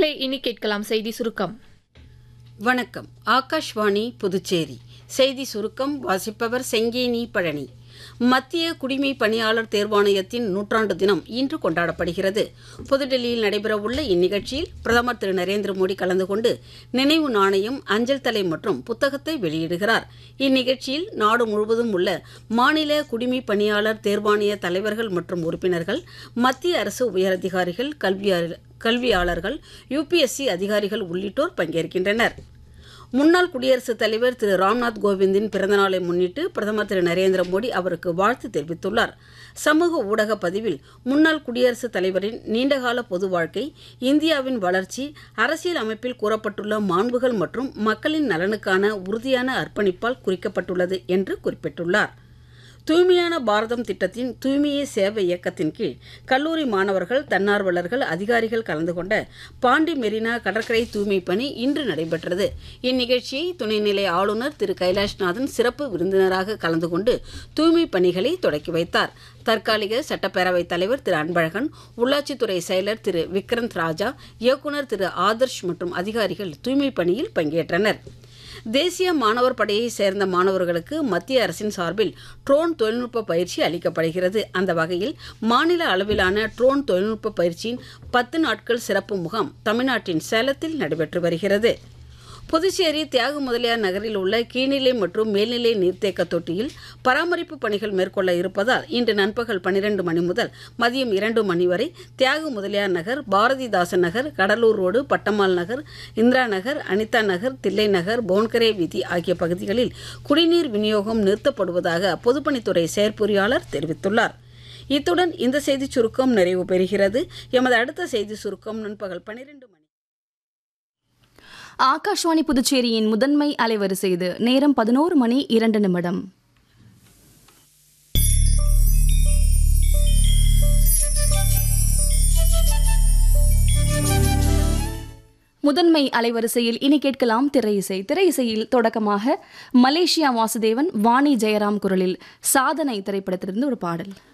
நேயர்களே, இனி கேட்கலாம் செய்தி சுருக்கம். வணக்கம். ஆகாஷ்வாணி புதுச்சேரி செய்தி சுருக்கம் வாசிப்பவர் செங்கேனி பழனி. மத்திய குடிமை பணியாளர் தேர்வாணையத்தின் 100ஆண்டு தினம் இன்று கொண்டாடப்படுகிறது. புதுடெல்லியில் நடைபெறவுள்ள இந்நிகழ்ச்சியில் பிரதமர் திரு நரேந்திர மோடி கலந்து கொண்டு நினைவு நாணயம், அஞ்சல் தலை மற்றும் புத்தகத்தை வெளியிடுகிறார். இந்நிகழ்ச்சியில் நாடு முழுவதும் உள்ள மாநில குடிமை பணியாளர் தேர்வாணைய தலைவர்கள் மற்றும் உறுப்பினர்கள், மத்திய அரசு உயரதிகாரிகள், கல்வியாளர்கள், UPSC அதிகாரிகள் உள்ளிட்டோர் பங்கேற்கின்றனர். முன்னாள் குடியரசுத் தலைவர் திரு ராம்நாத் கோவிந்தின் பிறந்தநாளை முன்னிட்டு பிரதமர் திரு நரேந்திர மோடி அவருக்கு வாழ்த்து தெரிவித்துள்ளார். சமூக ஊடக பதிவில் முன்னாள் குடியரசுத் தலைவரின் நீண்டகால பொது வாழ்க்கை, இந்தியாவின் வளர்ச்சி, அரசியல் அமைப்பில் கூறப்பட்டுள்ள மாண்புகள் மற்றும் மக்களின் நலனுக்கான உறுதியான அர்ப்பணிப்பால் குறிக்கப்பட்டுள்ளது என்று குறிப்பிட்டுள்ளார். தூய்மையான பாரதம் திட்டத்தின் தூய்மையே சேவை இயக்கத்தின் கீழ் கல்லூரி மாணவர்கள், தன்னார்வலர்கள், அதிகாரிகள் கலந்து கொண்ட பாண்டி மெரினா கடற்கரை தூய்மை பணி இன்று நடைபெற்றது. இந்நிகழ்ச்சியை துணைநிலை ஆளுநர் திரு கைலாஷ்நாதன் சிறப்பு விருந்தினராக கலந்து கொண்டு தூய்மை பணிகளை தொடக்கி வைத்தார். தற்காலிக சட்டப்பேரவைத் தலைவர் திரு அன்பழகன், உள்ளாட்சித்துறை செயலர் திரு விக்ரந்த் ராஜா, இயக்குநர் திரு ஆதர்ஷ் மற்றும் அதிகாரிகள் தூய்மை பணியில் பங்கேற்றனர். தேசிய மாணவர் படையை சேர்ந்த மாணவர்களுக்கு மத்திய அரசின் சார்பில் ட்ரோன் தொழில்நுட்ப பயிற்சி அளிக்கப்படுகிறது. அந்த வகையில் மாநில அளவிலான ட்ரோன் தொழில்நுட்ப பயிற்சியின் 10 நாட்கள் சிறப்பு முகாம் தமிழ்நாட்டின் சேலத்தில் நடைபெற்று வருகிறது. புதுச்சேரி தியாக முதலியார் நகரில் உள்ள கீழ்நிலை மற்றும் மேல்நிலை நீர்த்தேக்க தொட்டியில் பராமரிப்பு பணிகள் மேற்கொள்ள இருப்பதால் இன்று நண்பகல் 12 மணி முதல் மதியம் 2 மணி வரை தியாக முதலியார் நகர், பாரதிதாசன் நகர், கடலூர் ரோடு, பட்டம்மாள் நகர், இந்திரா நகர், அனிதா நகர், தில்லை நகர், போன்கரே வீதி ஆகிய பகுதிகளில் குடிநீர் விநியோகம் நிறுத்தப்படுவதாக பொதுப்பணித்துறை செயற்பொறியாளர் தெரிவித்துள்ளார். இத்துடன் இந்த செய்திச் சுருக்கம் நிறைவு பெறுகிறது. எமது அடுத்த செய்தி சுருக்கம் நண்பகல் 12 மணி. ஆகாஷ்வாணி புதுச்சேரியின் முதன்மை அலைவரிசை இது. நேரம் 11 மணி 2 நிமிடம். முதன்மை அலைவரிசையில் இனி கேட்கலாம் திரையிசை. திரையிசையில் தொடக்கமாக மலேசியா வாசுதேவன், வாணி ஜெயராம் குரலில் சாதனை திரைப்படத்திலிருந்து ஒரு பாடல்.